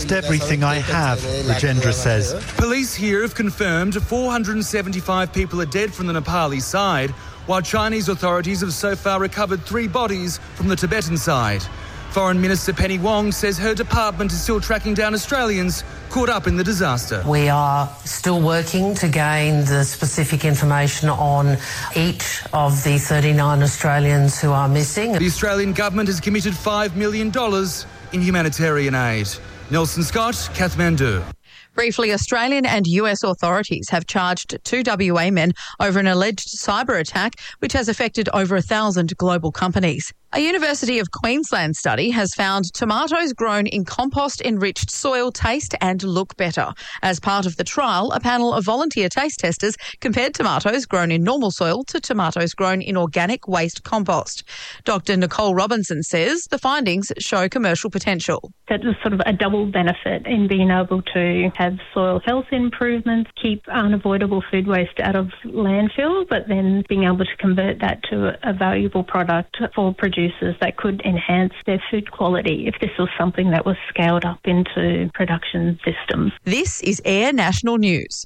Everything I have, Rajendra says. Police here have confirmed 475 people are dead from the Nepali side, while Chinese authorities have so far recovered 3 bodies from the Tibetan side. Foreign Minister Penny Wong says her department is still tracking down Australians caught up in the disaster. We are still working to gain the specific information on each of the 39 Australians who are missing. The Australian government has committed $5 million in humanitarian aid. Nelson Scott, Kathmandu. Briefly, Australian and US authorities have charged 2 WA men over an alleged cyber attack which has affected over 1,000 global companies. A University of Queensland study has found tomatoes grown in compost-enriched soil taste and look better. As part of the trial, a panel of volunteer taste testers compared tomatoes grown in normal soil to tomatoes grown in organic waste compost. Dr. Nicole Robinson says the findings show commercial potential. That was sort of a double benefit in being able to have soil health improvements, keep unavoidable food waste out of landfill, but then being able to convert that to a valuable product for producers that could enhance their food quality if this was something that was scaled up into production systems. This is Air National News.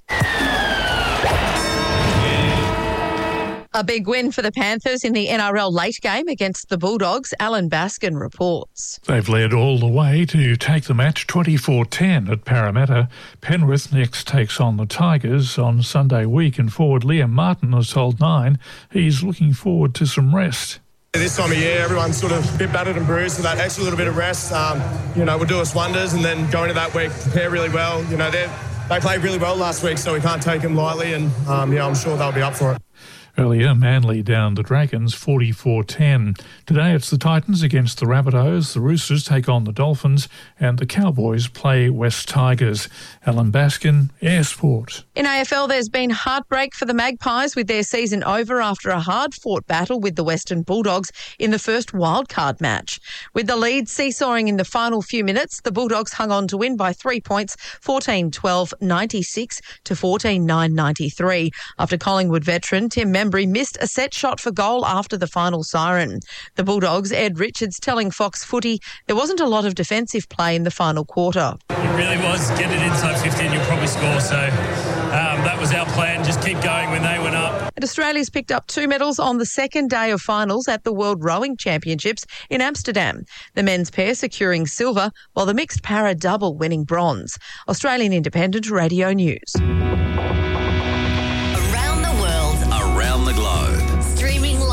A big win for the Panthers in the NRL late game against the Bulldogs. Alan Baskin reports. They've led all the way to take the match 24-10 at Parramatta. Penrith next takes on the Tigers on Sunday week, and forward Liam Martin has told Nine he's looking forward to some rest. This time of year, everyone's sort of a bit battered and bruised, so that extra little bit of rest, will do us wonders, and then go into that week, prepare really well. They played really well last week, so we can't take them lightly, and I'm sure they'll be up for it. Earlier, Manly down the Dragons 44-10. Today it's the Titans against the Rabbitohs, the Roosters take on the Dolphins, and the Cowboys play West Tigers. Alan Baskin, Air Sport. In AFL, there's been heartbreak for the Magpies with their season over after a hard-fought battle with the Western Bulldogs in the first wildcard match. With the lead seesawing in the final few minutes, the Bulldogs hung on to win by 3 points, 14-12, 96 to 14-9, 93. After Collingwood veteran Tim Membry missed a set shot for goal after the final siren. The Bulldogs' Ed Richards telling Fox Footy there wasn't a lot of defensive play in the final quarter. It really was. Get it inside 15, you'll probably score. So that was our plan, just keep going when they went up. And Australia's picked up 2 medals on the second day of finals at the World Rowing Championships in Amsterdam. The men's pair securing silver, while the mixed para double winning bronze. Australian Independent Radio News.